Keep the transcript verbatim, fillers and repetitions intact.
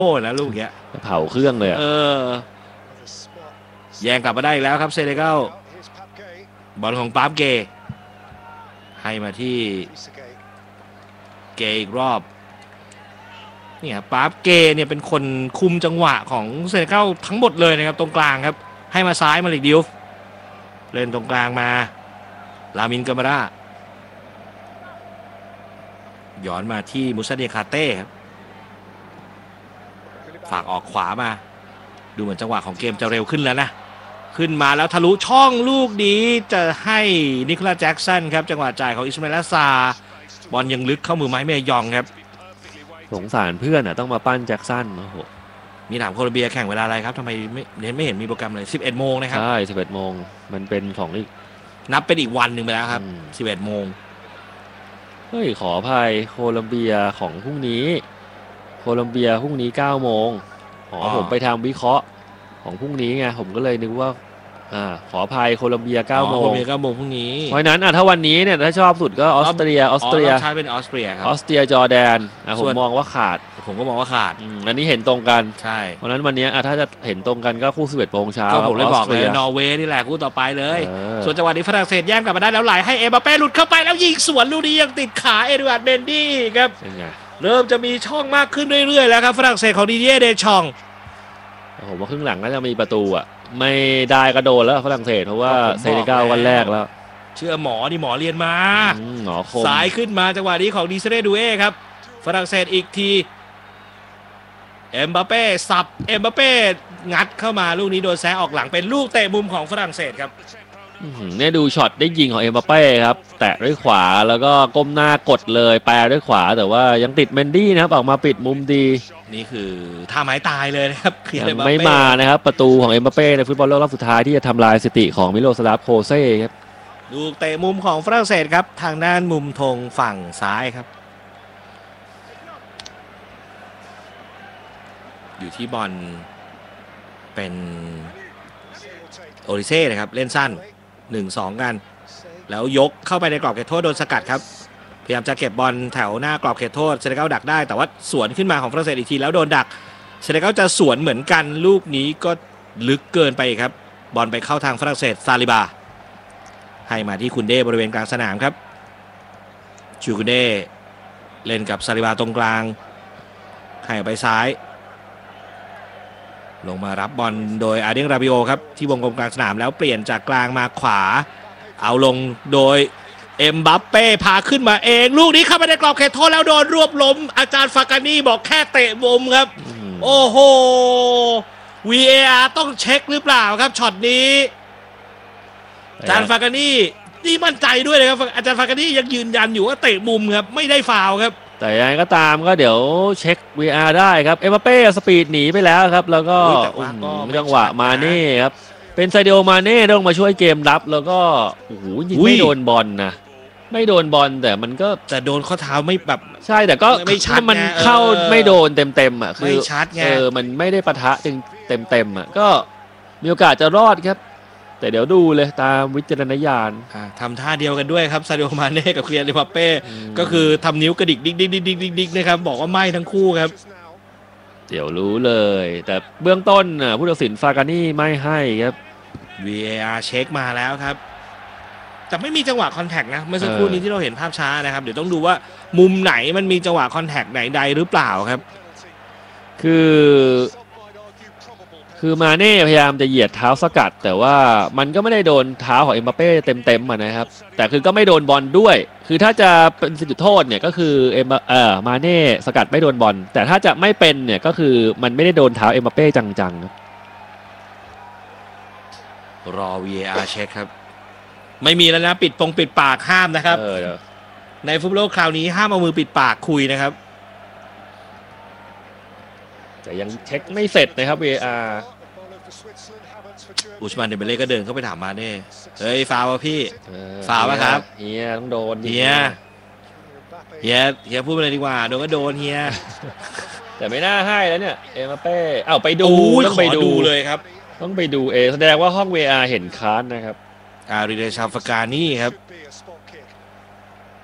โอ้แล้วลูกเนี้ยเผาเครื่องเลยเออแย่งกลับมาได้อีกแล้วครับเซเนกัลบอลของปาล์มเกย์ให้มาที่เกย์อีกรอบนี่ครับปาล์มเกย์เนี่ยเป็นคนคุมจังหวะของเซเนกัลทั้งหมดเลยนะครับตรงกลางครับให้มาซ้ายมาลิกดิวเล่นตรงกลางมาลามินกามาร่าย้อนมาที่มุซาเดคาเต้ครับฝากออกขวามาดูเหมือนจังหวะของเกมจะเร็วขึ้นแล้วนะขึ้นมาแล้วทะลุช่องลูกนี้จะให้นิโคลัสแจ็กสันครับจังหวะจ่ายของอิสมาอิลซาบอลยังลึกเข้ามือไม้เมยองครับสงสารเพื่อนอ่ะต้องมาปั้นแจ็กสันโอ้โหมีถามโคลอมเบียแข่งเวลาอะไรครับทำไมไม่เห็นไม่เห็นมีโปรแกรมเลยสิบเอ็ดโมงนะครับใช่สิบเอ็ดโมงมันเป็นของอีกนับเป็นอีกวันหนึ่งไปแล้วครับสิบเอ็ดโมงเฮ้ยขออภัยโคลอมเบียของพรุ่งนี้โคลอมเบียพรุ่งนี้เก้าโมงอ๋อผมไปทำวิเคราะห์ของพรุ่งนี้ไงผมก็เลยนึกว่าอ่าขออภัยโคลอมเบียเก้าโมงโคลอมเบียเก้าโมงพรุ่งนี้เพราะนั้นอ่ะถ้าวันนี้เนี่ยถ้าชอบสุดก็ออสเตรียออสเตรียใช่เป็นออสเตรียครับออสเตรียจอร์แดนอ่ะผมมองว่าขาดผมก็มองว่าขาดอันนี้เห็นตรงกันใช่เพราะนั้นวันนี้อ่ะถ้าจะเห็นตรงกันก็คู่สิบเอ็ดโมงเช้าก็ผมเลยบอกเลยนอร์เวย์นี่แหละคู่ต่อไปเลยส่วนจังหวะนี้ฝรั่งเศสแย่งกลับมาได้แล้วไหลให้เอ็มบัปเป้หลุดเข้าไปแล้วยิงสวนลูกนี้ยังติดขาเอ็ดวาร์ดเบนดี้ครับเริ่มจะมีช่องมากขึ้นเรื่อยๆแล้วครับฝรั่งเศสของดิเดียเดชองผมว่าครึ่งหลังน่าจะมีประตูอ่ะไม่ได้กระโดดแล้วฝรั่งเศสเพราะว่าเซเนกัลวันแรกแล้วเชื่อหมอที่หมอเรียนมาหมอคมสายขึ้นมาจังหวะนี้ของดิเซเรดูเอครับฝรั่งเศสอีกทีเอ็มบัปเป้สับเอ็มบัปเป้งัดเข้ามาลูกนี้โดนแซะออกหลังเป็นลูกเตะมุมของฝรั่งเศสครับเนี่ยดูช็อตได้ยิงของเอ็มบัปเป้ครับแตะด้วยขวาแล้วก็ก้มหน้ากดเลยแปรด้วยขวาแต่ว่ายังติดเมนดี้นะครับออกมาปิดมุมดีนี่คือท่าไม้ตายเลยนะครับยังไม่มานะครับประตูของเอ็มบัปเป้ในฟุตบอลโลกรอบสุดท้ายที่จะทำลายสถิติของมิโลสลาฟโคเซ่ครับลูกเตะมุมของฝรั่งเศสครับทางด้านมุมธงฝั่งซ้ายครับอยู่ที่บอลเป็นโอริเซ่นะครับเล่นสั้น หนึ่งสอง กันแล้วยกเข้าไปในกรอบเขตโทษโดนสกัดครับพยายามจะเก็บบอลแถวหน้ากรอบเขตโทษเซเนกัลดักได้แต่ว่าสวนขึ้นมาของฝรั่งเศสอีกทีแล้วโดนดักเซเนกัลจะสวนเหมือนกันลูกนี้ก็ลึกเกินไปครับบอลไปเข้าทางฝรั่งเศสซาลิบาให้มาที่คุนเด้บริเวณกลางสนามครับชูคุนเด้เล่นกับซาลิบาตรงกลางให้ไปซ้ายลงมารับบอลโดยอาเดียงราบิโอครับที่วงกลมกลางสนามแล้วเปลี่ยนจากกลางมาขวาเอาลงโดยเอ็มบัปเป้พาขึ้นมาเองลูกนี้เข้าไปในกรอบเขตโทษแล้วโดนรวบล้มอาจารย์ฟากานี่บอกแค่เตะมุมครับโอ้โห วี เอ อาร์ ต้องเช็คหรือเปล่าครับช็อตนี้อาจารย์ฟากานี่นี่มั่นใจด้วยเลยครับอาจารย์ฟากานี่ยังยืนยันอยู่ว่าเตะมุมครับไม่ได้ฟาวครับแต่ยังไงก็ตามก็เดี๋ยวเช็ค วี อาร์ ได้ครับเอ็มบัปเป้สปีดหนีไปแล้วครับแล้วก็จังหวะมาเน่ครับเป็นไซเดโอมาเน่ต้องมาช่วยเกมรับแล้วก็โอ้โหยิงไม่โดนบอลนะไม่โดนบอลแต่มันก็แต่โดนข้อเท้าไม่แบบใช่แต่ก็ไม่ชัดมันเข้าไม่โดนเต็มๆอ่ะคือไม่ชัดไงเออมันไม่ได้ปะทะจึงเต็มๆอ่ะก็มีโอกาสจะรอดครับแต่เดี๋ยวดูเลยตามวิจารณญาณทำท่าเดียวกันด้วยครับซาดิโอมาเน่กับเคลียร์ลิมบัปเป้ก็คือทำนิ้วกระดิกดิ๊กดิ๊กดิ๊กดิ๊กดิ๊กนะครับบอกว่าไม่ทั้งคู่ครับเดี๋ยวรู้เลยแต่เบื้องต้นผู้ตัดสินฟากานี่ไม่ให้ครับวี เอ อาร์ เช็คมาแล้วครับแต่ไม่มีจังหวะคอนแทคนะเมื่อสักครู่นี้ที่เราเห็นภาพช้านะครับเดี๋ยวต้องดูว่ามุมไหนมันมีจังหวะคอนแทคไหนใดหรือเปล่าครับคือคือมาเน่พยายามจะเหยียดเท้าสกัดแต่ว่ามันก็ไม่ได้โดนเท้าของเอ็มบัปเป้เต็มๆอ่ะนะครับแต่คือก็ไม่โดนบอลด้วยคือถ้าจะเป็นจุดโทษเนี่ยก็คือเอ็มเอ่อมาเน่สกัดไม่โดนบอลแต่ถ้าจะไม่เป็นเนี่ยก็คือมันไม่ได้โดนเท้าเอ็มบัปเป้จังๆรอ วี เอ อาร์ เช็คครับไม่มีแล้วนะปิดปงปิดปากห้ามนะครับในฟุตบอลคราวนี้ห้ามเอามือปิดปากคุยนะครับแต่ยังเช็คไม่เสร็จนะครับ วี เอ อาร์อุสมานเดเบเล่ก็เดินเข้าไปถามมาเน่เฮ้ยฟาวป่ะพี่ฟาวป่ะครับเฮียต้องโดนเฮียเฮียเฮียพูดไปเลยดีกว่าโดนก็โดนเฮียแต่ไม่น่าให้แล้วเนี่ยเอ็มบัปเป้เอ้าไปดูต้องไปดูเลยครับต้องไปดูเอแสดงว่าห้อง วี เอ อาร์ เห็นค้านนะครับอาริเดชาฟกานี่ครับ